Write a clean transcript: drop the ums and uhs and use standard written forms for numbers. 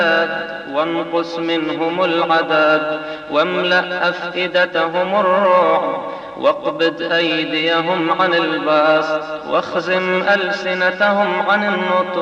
وانقص منهم العدد واملأ أفئدتهم الرعب واقبض أيديهم عن البسط واخزم ألسنتهم عن النطق